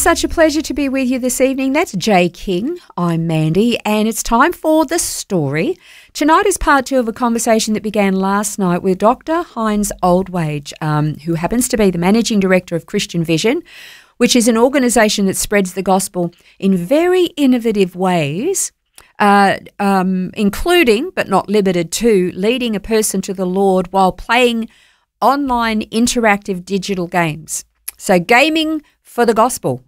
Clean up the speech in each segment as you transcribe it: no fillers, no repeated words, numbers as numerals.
such a pleasure to be with you this evening. That's Jay King. I'm Mandy, and it's time for The Story. Tonight is part two of a conversation that began last night with Dr. Heinz Oldwage, who happens to be the Managing Director of Christian Vision, which is an organisation that spreads the gospel in very innovative ways, including, but not limited to, leading a person to the Lord while playing online interactive digital games. So gaming for the gospel,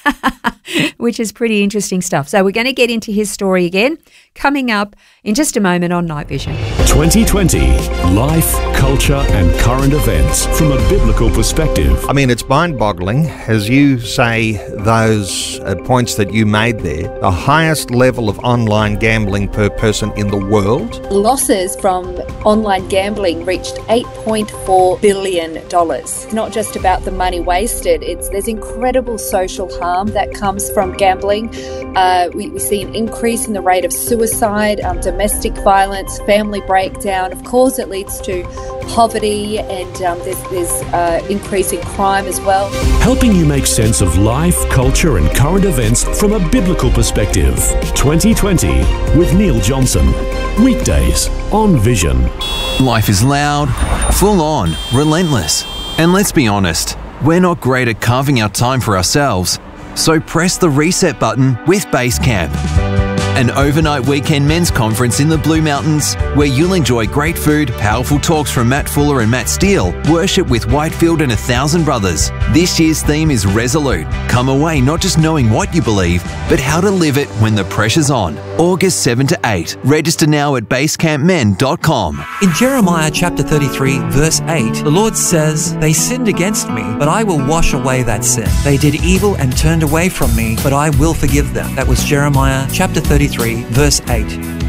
which is pretty interesting stuff. So we're going to get into his story again, coming up in just a moment on Night Vision. 2020, life, culture and current events from a biblical perspective. I mean, it's mind-boggling, as you say, those points that you made there. The highest level of online gambling per person in the world. Losses from online gambling reached $8.4 billion. It's not just about the money wasted. There's incredible social harm that comes from gambling. We see an increase in the rate of suicide, domestic violence, family breakdown. Of course, it leads to poverty, and there's increasing crime as well. Helping you make sense of life, culture and current events from a biblical perspective. 2020 with Neil Johnson. Weekdays on Vision. Life is loud, full on, relentless. And let's be honest, we're not great at carving out time for ourselves. So press the reset button with Basecamp, an overnight weekend men's conference in the Blue Mountains where you'll enjoy great food, powerful talks from Matt Fuller and Matt Steele, worship with Whitefield and 1,000 brothers. This year's theme is Resolute. Come away not just knowing what you believe, but how to live it when the pressure's on. August 7 to 8. Register now at basecampmen.com. In Jeremiah chapter 33, verse 8, the Lord says, "They sinned against me, but I will wash away that sin. They did evil and turned away from me, but I will forgive them." That was Jeremiah chapter 33, verse 8.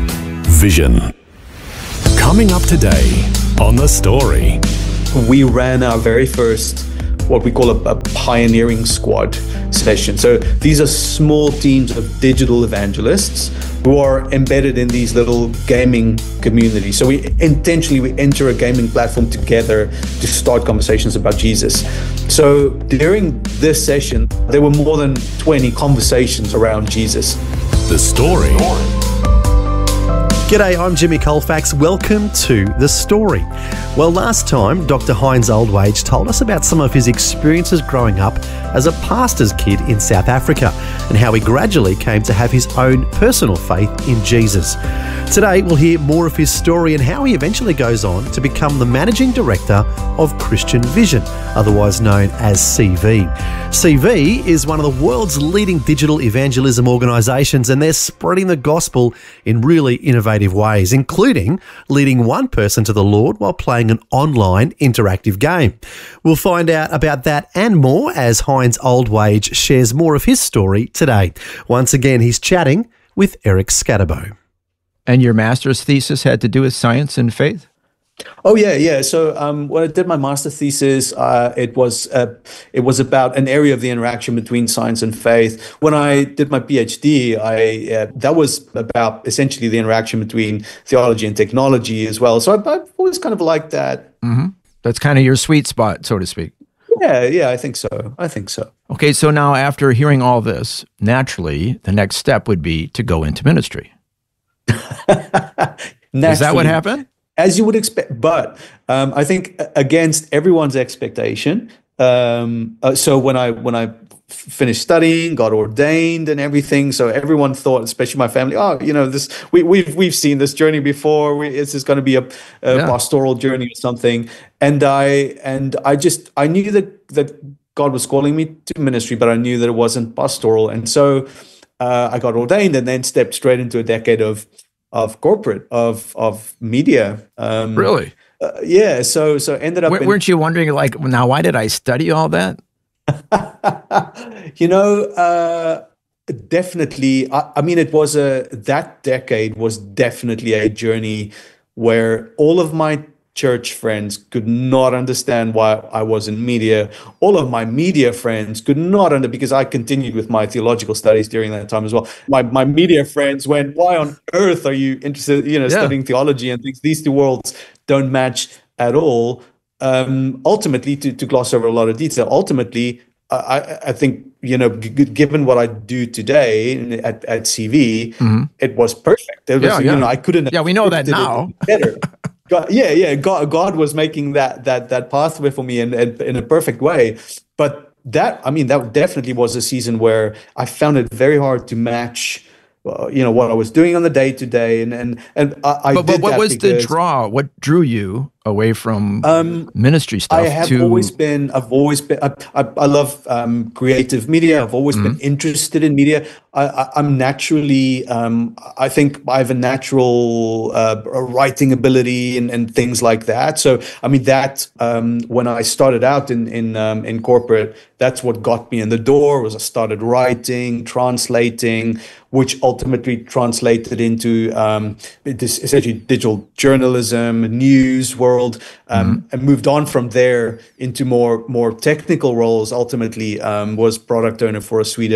Vision. Coming up today on The Story. We ran our very first, what we call a pioneering squad session. So these are small teams of digital evangelists who are embedded in these little gaming communities. So we enter a gaming platform together to start conversations about Jesus. So during this session, there were more than 20 conversations around Jesus. The Story. G'day, I'm Jimmy Colfax. Welcome to The Story. Well, last time, Dr. Heinz Oldwage told us about some of his experiences growing up as a pastor's kid in South Africa and how he gradually came to have his own personal faith in Jesus. Today, we'll hear more of his story and how he eventually goes on to become the Managing Director of Christian Vision, otherwise known as CV. CV is one of the world's leading digital evangelism organisations, and they're spreading the gospel in really innovative ways, including leading one person to the Lord while playing an online interactive game. We'll find out about that and more as Heinz Oldwage shares more of his story today. Once again, he's chatting with Eric Scatterbo. And your master's thesis had to do with science and faith? Oh, yeah. So when I did my master thesis, it was about an area of the interaction between science and faith. When I did my PhD, that was about essentially the interaction between theology and technology as well. So I've always kind of liked that. Mm-hmm. That's kind of your sweet spot, so to speak. Yeah, I think so. Okay, so now after hearing all this, naturally, the next step would be to go into ministry. Is that what happened? As you would expect, but I think against everyone's expectation. So when I finished studying, got ordained and everything, so everyone thought, especially my family, this we've seen this journey before. This is going to be a pastoral journey or something. And I knew that God was calling me to ministry, but I knew that it wasn't pastoral, and so I got ordained and then stepped straight into a decade of corporate, of media. Really? Yeah. So ended up. Weren't you wondering, like, now why did I study all that? Definitely. I mean, that decade was definitely a journey where all of my church friends could not understand why I was in media. All of my media friends could not understand, because I continued with my theological studies during that time as well. My media friends went, "Why on earth are you interested, studying theology and things? These two worlds don't match at all." Ultimately, to gloss over a lot of detail, ultimately, I think, given what I do today at CV, it was perfect. It was, I couldn't. Yeah, we know that now. Better. God was making that pathway for me in a perfect way. But that definitely was a season where I found it very hard to match, what I was doing on the day to day, and I. But what was the draw? What drew you away from ministry stuff? I've always been. I love creative media. I've always been interested in media. I'm naturally. I think I have a natural writing ability and things like that. So that when I started out in corporate, that's what got me in the door. Was I started writing, translating, which ultimately translated into this essentially digital journalism, news world. And moved on from there into more technical roles. Ultimately, was product owner for a suite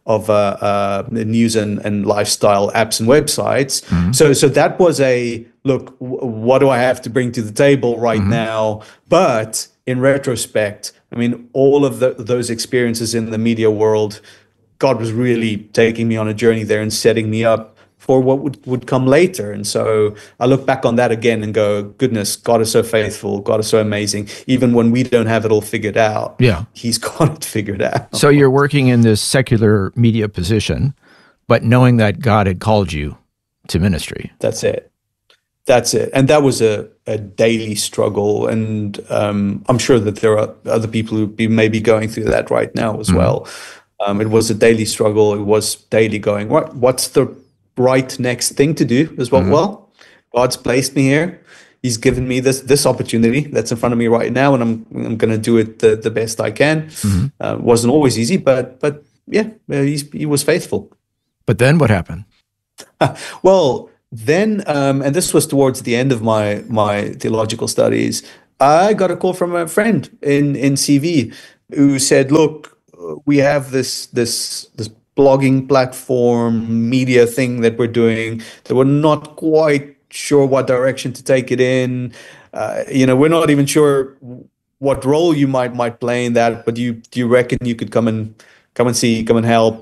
of news and lifestyle apps and websites. So that was a look. What do I have to bring to the table right now? But in retrospect, all of those experiences in the media world, God was really taking me on a journey there and setting me up for what would come later. And so I look back on that again and go, goodness, God is so faithful. God is so amazing. Even when we don't have it all figured out, He's got it figured out. So you're working in this secular media position, but knowing that God had called you to ministry. That's it. And that was a daily struggle. And I'm sure that there are other people who may be going through that right now as well. It was a daily struggle. It was daily going, what's the right next thing to do as well? Well, God's placed me here. He's given me this opportunity that's in front of me right now, and I'm going to do it the best I can. Wasn't always easy, but he was faithful. But then what happened? Well, then, and this was towards the end of my theological studies, I got a call from a friend in CV who said, look, we have this blogging platform, media thing that we're doing that we're not quite sure what direction to take it in. We're not even sure what role you might play in that, but do you reckon you could come and help?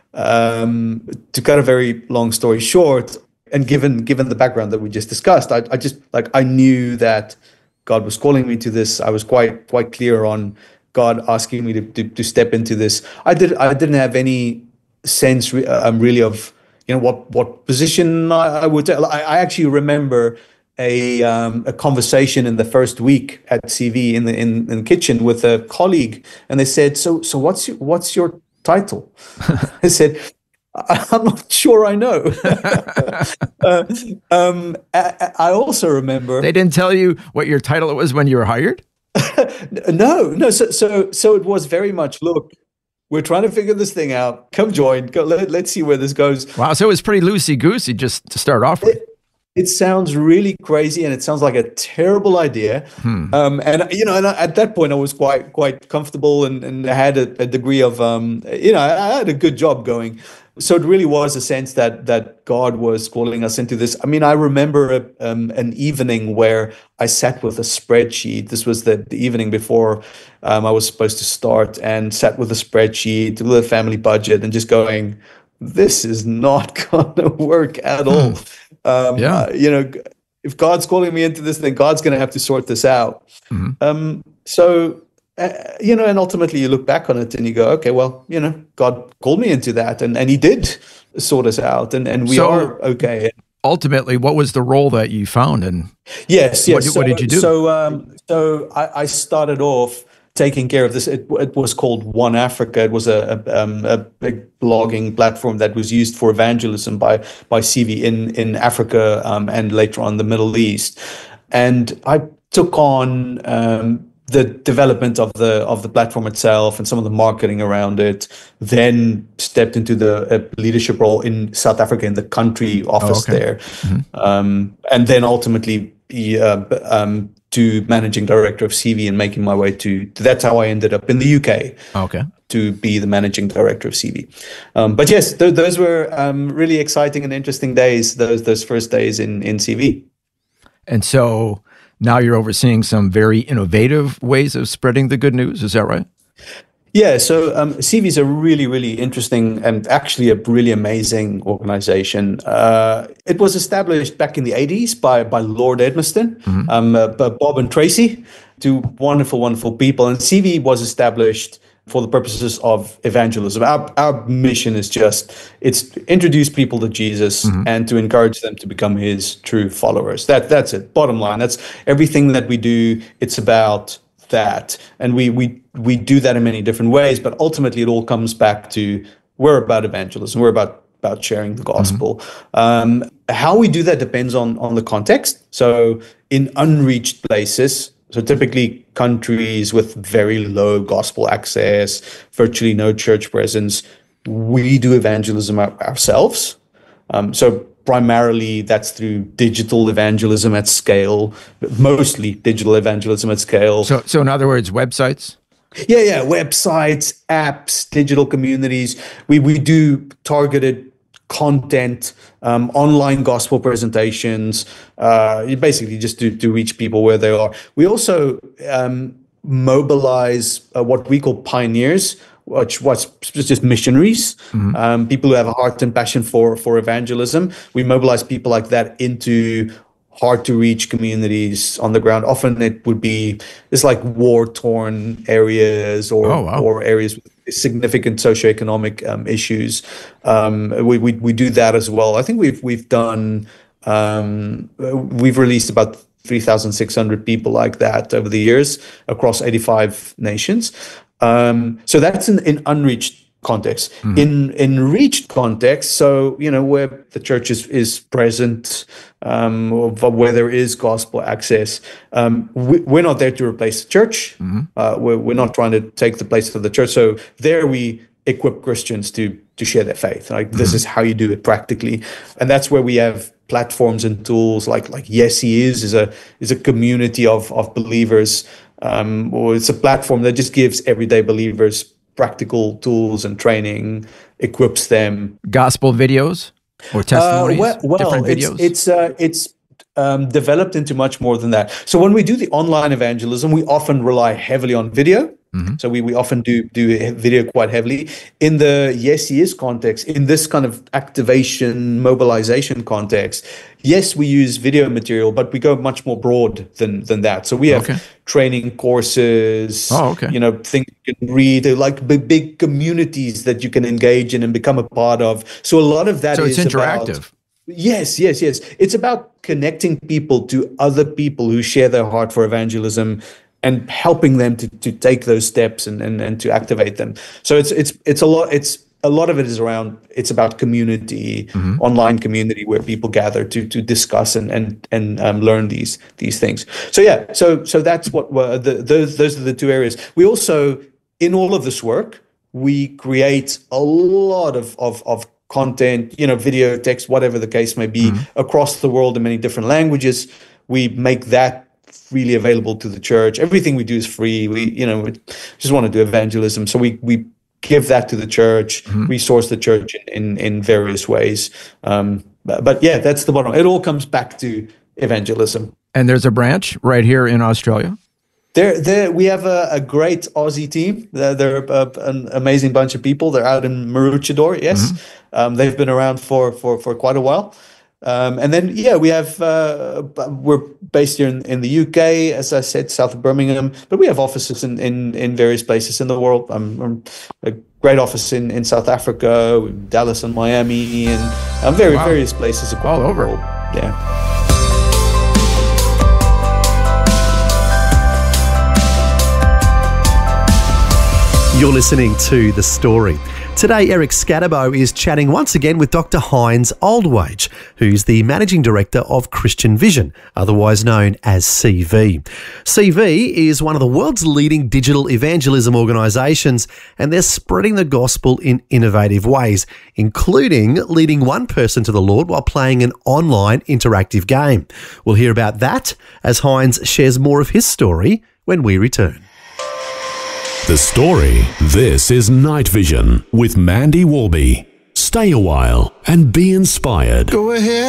To cut a very long story short, and given the background that we just discussed, I knew that God was calling me to this. I was quite clear on God asking me to step into this. I didn't have any sense really of what position I would take. I actually remember a conversation in the first week at CV in the kitchen with a colleague, and they said, so what's your title? I said, I'm not sure I know. I also remember they didn't tell you what your title was when you were hired. No. So it was very much, look, we're trying to figure this thing out. Come join. Let's see where this goes. Wow. So it was pretty loosey-goosey just to start off with. It sounds really crazy, and it sounds like a terrible idea. And at that point, I was quite comfortable, and I had a degree of, I had a good job going. So it really was a sense that God was calling us into this. I remember an evening where I sat with a spreadsheet. This was the evening before I was supposed to start, and sat with a spreadsheet, with a family budget, and just going, this is not going to work at all. If God's calling me into this, then God's going to have to sort this out. And ultimately you look back on it and you go, okay, well, God called me into that, and He did sort us out, and we are okay. Ultimately, what was the role that you found? And yes. What did you do? So I started off taking care of this. It was called One Africa. It was a big blogging platform that was used for evangelism by CV in Africa and later on the Middle East. And I took on the development of the platform itself and some of the marketing around it. Then stepped into the leadership role in South Africa in the country office there, and then ultimately to managing director of CV and making my way to that's how I ended up in the UK. To be the managing director of CV. But yes, those were really exciting and interesting days. Those first days in CV. And so now you're overseeing some very innovative ways of spreading the good news. Is that right? Yeah, so CV is a really, really interesting and actually a really amazing organization. It was established back in the 80s by Lord Edmiston, Bob and Tracy, two wonderful, wonderful people. And CV was established for the purposes of evangelism. Our mission is it's to introduce people to Jesus and to encourage them to become his true followers. That's it. Bottom line. That's everything that we do. It's about that. And we do that in many different ways, but ultimately it all comes back to we're about evangelism. We're about sharing the gospel. How we do that depends on the context. So in unreached places, so typically countries with very low gospel access, virtually no church presence, we do evangelism ourselves. So primarily that's through digital evangelism at scale, mostly digital evangelism at scale. So in other words, websites? Yeah, websites, apps, digital communities. We do targeted content, online gospel presentations, basically just to reach people where they are. We also mobilize what we call pioneers, which was just missionaries, people who have a heart and passion for evangelism. We mobilize people like that into hard to reach communities on the ground. Often it's like war-torn areas or areas with significant socioeconomic issues. We do that as well. I think we've done we've released about 3,600 people like that over the years across 85 nations. So that's in unreached context. In reached context, so where the church is present, where there is gospel access, we're not there to replace the church. We're not trying to take the place of the church. So there we equip Christians to share their faith. Like this is how you do it practically, and that's where we have platforms and tools like Yes He is a community of believers, or it's a platform that just gives everyday believers practical tools and training, equips them. Gospel videos or testimonies? Different videos? It's developed into much more than that. So when we do the online evangelism, we often rely heavily on video. So we often do video quite heavily. In the Yes He Is context, in this kind of activation, mobilization context, yes, we use video material, but we go much more broad than that. So we have training courses, things you can read, like big communities that you can engage in and become a part of. So a lot of that is interactive. Yes. It's about connecting people to other people who share their heart for evangelism and helping them to take those steps and to activate them. So it's a lot of it is around, it's about community, online community where people gather to discuss and learn these things. So yeah, so that's what those are the two areas. We also, in all of this work, we create a lot of content, video, text, whatever the case may be, across the world in many different languages. We make that freely available to the church. Everything we do is free. We just want to do evangelism. So we give that to the church, resource the church in various ways. But yeah, that's the bottom. It all comes back to evangelism. And there's a branch right here in Australia? We have a great Aussie team. They're an amazing bunch of people. They're out in Maroochydore, yes. They've been around for quite a while. And then, we have, we're based here in the UK, as I said, south of Birmingham, but we have offices in various places in the world. A great office in South Africa, Dallas and Miami, and various places across the world. Yeah. You're listening to The Story. Today, Eric Scatterbo is chatting once again with Dr. Heinz Oldwage, who's the Managing Director of Christian Vision, otherwise known as CV. CV is one of the world's leading digital evangelism organisations, and they're spreading the gospel in innovative ways, including leading one person to the Lord while playing an online interactive game. We'll hear about that as Heinz shares more of his story when we return. The Story. This is Night Vision with Mandy Warby. Stay a while and be inspired. Go ahead.